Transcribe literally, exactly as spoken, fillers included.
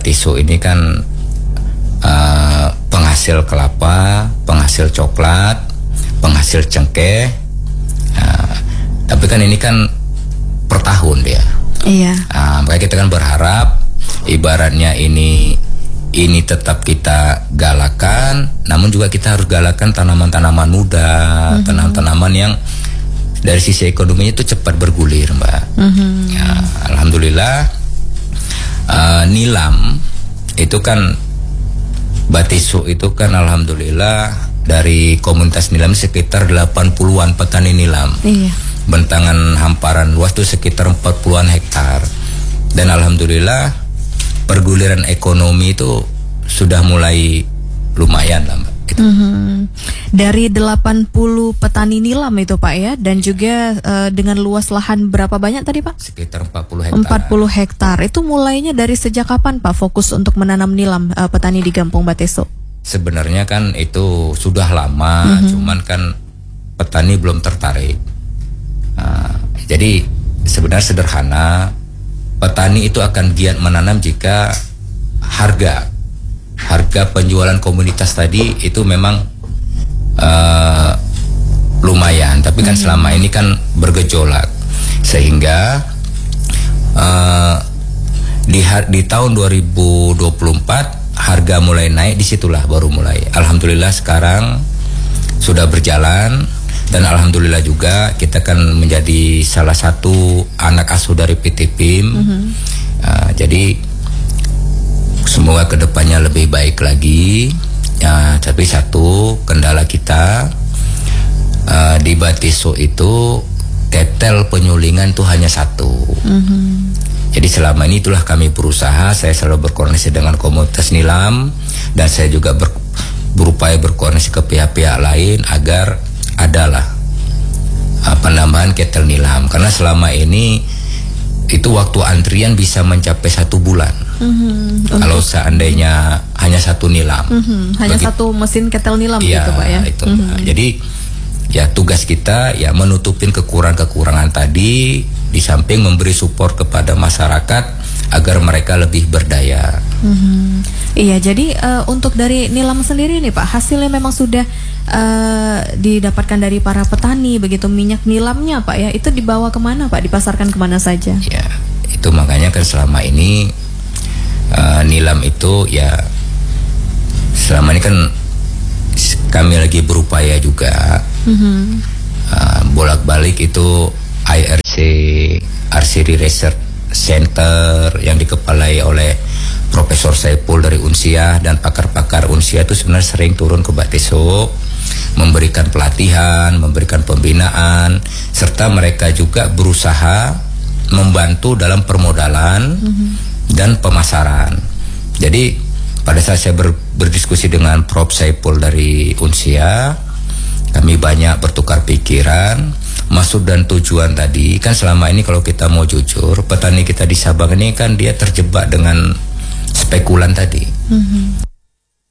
Batiso ini kan uh, penghasil kelapa, penghasil coklat, penghasil cengkeh. Uh, tapi kan ini kan per tahun dia. Iya. Uh, makanya kita kan berharap ibaratnya ini ini tetap kita galakan, namun juga kita harus galakan tanaman-tanaman muda, mm-hmm. tanaman-tanaman yang dari sisi ekonominya itu cepat bergulir, Mbak. Mm-hmm. Ya, alhamdulillah uh, nilam itu kan Batiso itu kan alhamdulillah dari komunitas nilam sekitar delapan puluhan petani nilam. Iya. Bentangan hamparan luas itu sekitar empat puluhan hektar. Dan alhamdulillah perguliran ekonomi itu sudah mulai lumayan lah, Mbak. Gitu. Mm-hmm. Dari delapan puluh petani nilam itu, Pak, ya, dan juga uh, dengan luas lahan berapa banyak tadi, Pak? Sekitar empat puluh hektar. empat puluh hektar. Itu mulainya dari sejak kapan, Pak, fokus untuk menanam nilam uh, petani di Gampong Batiso? Sebenarnya kan itu sudah lama, mm-hmm. cuman kan petani belum tertarik. Nah, jadi sebenarnya sederhana, petani itu akan giat menanam jika harga harga penjualan komunitas tadi itu memang uh, lumayan, tapi kan mm-hmm. selama ini kan bergejolak sehingga uh, di di tahun dua ribu dua puluh empat harga mulai naik, disitulah baru mulai. Alhamdulillah sekarang sudah berjalan. Dan alhamdulillah juga kita kan menjadi salah satu anak asuh dari P T P I M. Mm-hmm. uh, jadi semoga kedepannya lebih baik lagi. Uh, tapi satu kendala kita uh, di Batiso itu ketel penyulingan itu hanya satu. Mm-hmm. Jadi selama ini itulah kami berusaha. Saya selalu berkoordinasi dengan komunitas nilam dan saya juga ber, berupaya berkoordinasi ke pihak-pihak lain agar adalah uh, penambahan ketel nilam, karena selama ini itu waktu antrian bisa mencapai satu bulan. Mm-hmm. Kalau okay. seandainya hanya satu nilam, mm-hmm. hanya Bagi, satu mesin ketel nilam ya, gitu, Pak, ya. Itu, mm-hmm. Jadi ya tugas kita ya menutupin kekurangan-kekurangan tadi, di samping memberi support kepada masyarakat agar mereka lebih berdaya. Mm-hmm. Iya, jadi uh, untuk dari nilam sendiri nih, Pak, hasilnya memang sudah uh, didapatkan dari para petani, begitu. Minyak nilamnya, Pak, ya, itu dibawa kemana, Pak? Dipasarkan kemana saja? Ya, itu makanya kan selama ini uh, nilam itu ya selama ini kan kami lagi berupaya juga. Mm-hmm. uh, bolak-balik itu I R C Archery Research Center yang dikepalai oleh Profesor Saipul dari Unsia dan pakar-pakar Unsia itu sebenarnya sering turun ke Batiso memberikan pelatihan, memberikan pembinaan, serta mereka juga berusaha membantu dalam permodalan mm-hmm. dan pemasaran. Jadi pada saat saya ber, berdiskusi dengan Prof Saipul dari Unsia, kami banyak bertukar pikiran. Maksud dan tujuan tadi kan selama ini kalau kita mau jujur, petani kita di Sabang ini kan dia terjebak dengan spekulan tadi. Mm-hmm.